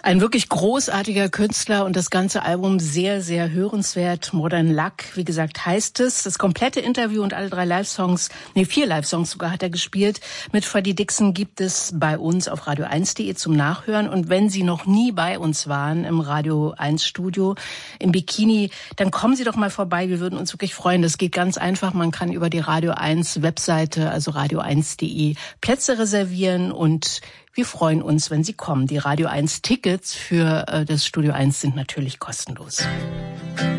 Ein wirklich großartiger Künstler und das ganze Album sehr, sehr hörenswert. Modern Luck, wie gesagt, heißt es. Das komplette Interview und alle 4 Live-Songs sogar hat er gespielt. Mit Freddie Dixon gibt es bei uns auf radio1.de zum Nachhören. Und wenn Sie noch nie bei uns waren im Radio 1 Studio im Bikini, dann kommen Sie doch mal vorbei. Wir würden uns wirklich freuen. Das geht ganz einfach. Man kann über die Radio 1 Webseite, also radio1.de, Plätze reservieren und wir freuen uns, wenn Sie kommen. Die Radio 1 Tickets für das Studio 1 sind natürlich kostenlos.